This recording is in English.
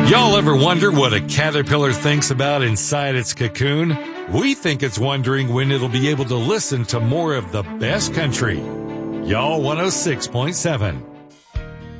Y'all ever wonder what a caterpillar thinks about inside its cocoon? We think it's wondering when it'll be able to listen to more of the best country. Y'all 106.7.